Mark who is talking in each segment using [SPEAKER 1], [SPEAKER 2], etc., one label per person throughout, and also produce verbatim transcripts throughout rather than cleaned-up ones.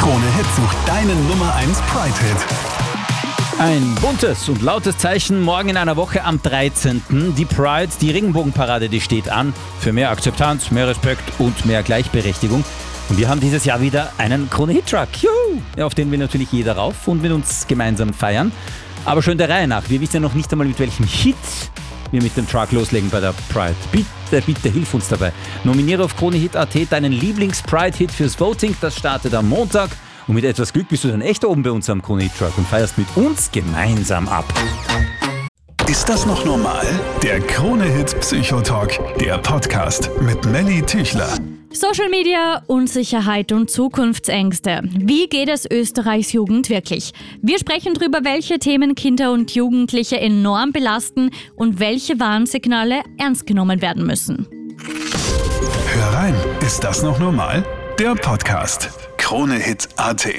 [SPEAKER 1] Krone Hit sucht deinen Nummer eins Pride-Hit.
[SPEAKER 2] Ein buntes und lautes Zeichen morgen in einer Woche am dreizehnten Die Pride, die Regenbogenparade, die steht an. Für mehr Akzeptanz, mehr Respekt und mehr Gleichberechtigung. Und wir haben dieses Jahr wieder einen Krone-Hit-Truck, juhu, ja, auf den will natürlich jeder rauf und mit uns gemeinsam feiern. Aber schon der Reihe nach, wir wissen ja noch nicht einmal, mit welchem Hit wir mit dem Truck loslegen bei der Pride. Bitte, bitte, hilf uns dabei. Nominiere auf kronehit punkt at deinen Lieblings-Pride-Hit fürs Voting. Das startet am Montag. Und mit etwas Glück bist du dann echt oben bei uns am Krone-Hit-Truck und feierst mit uns gemeinsam ab.
[SPEAKER 1] Ist das noch normal? Der Krone-Hit Psychotalk, der Podcast mit Melly Tüchler.
[SPEAKER 3] Social Media, Unsicherheit und Zukunftsängste. Wie geht es Österreichs Jugend wirklich? Wir sprechen darüber, welche Themen Kinder und Jugendliche enorm belasten und welche Warnsignale ernst genommen werden müssen.
[SPEAKER 1] Hör rein, ist das noch normal? Der Podcast. Kronehit punkt at.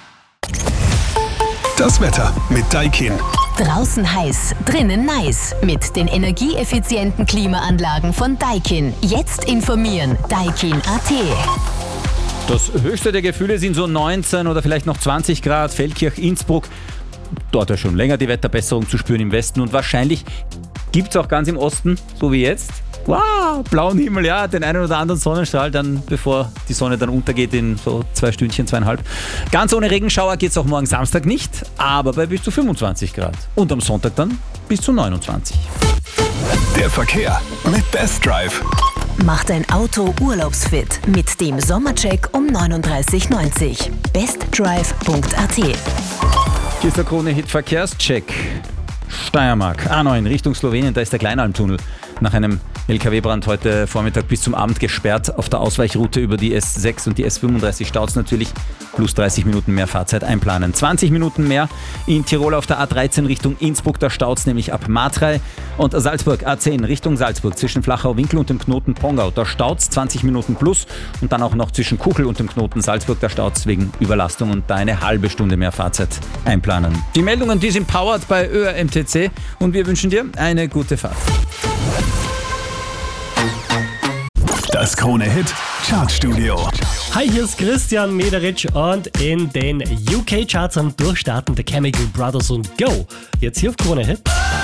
[SPEAKER 1] Das Wetter mit Daikin.
[SPEAKER 4] Draußen heiß, drinnen nice. Mit den energieeffizienten Klimaanlagen von Daikin. Jetzt informieren. Daikin punkt at.
[SPEAKER 2] Das höchste der Gefühle sind so neunzehn oder vielleicht noch zwanzig Grad. Feldkirch, Innsbruck. Dort ist schon länger die Wetterbesserung zu spüren im Westen. Und wahrscheinlich gibt es auch ganz im Osten, so wie jetzt, wow, blauen Himmel, ja, den einen oder anderen Sonnenstrahl, dann bevor die Sonne dann untergeht in so zwei Stündchen, zweieinhalb. Ganz ohne Regenschauer geht es auch morgen Samstag nicht, aber bei bis zu fünfundzwanzig Grad. Und am Sonntag dann bis zu neunundzwanzig.
[SPEAKER 1] Der Verkehr mit Best Drive.
[SPEAKER 4] Mach dein Auto urlaubsfit mit dem Sommercheck um neununddreißig neunzig. bestdrive punkt at.
[SPEAKER 2] Hier ist der Krone-Hit Verkehrscheck. Steiermark, A neun Richtung Slowenien, da ist der Kleinalmtunnel nach einem L K W-Brand heute Vormittag bis zum Abend gesperrt. Auf der Ausweichroute über die S sechs und die S fünfunddreißig staut es natürlich, plus dreißig Minuten mehr Fahrzeit einplanen. zwanzig Minuten mehr in Tirol auf der A dreizehn Richtung Innsbruck, da staut es nämlich ab Matrei. Und Salzburg A zehn Richtung Salzburg zwischen Flachau-Winkel und dem Knoten Pongau, da staut es zwanzig Minuten plus und dann auch noch zwischen Kuchel und dem Knoten Salzburg, da staut es wegen Überlastung und da eine halbe Stunde mehr Fahrzeit einplanen. Die Meldungen, die sind powered bei Ö R M T C und wir wünschen dir eine gute Fahrt.
[SPEAKER 1] Das Krone-Hit Chartstudio.
[SPEAKER 5] Hi, hier ist Christian Mederitsch und in den U K-Charts am Durchstarten der Chemical Brothers und Go. Jetzt hier auf Krone Hit.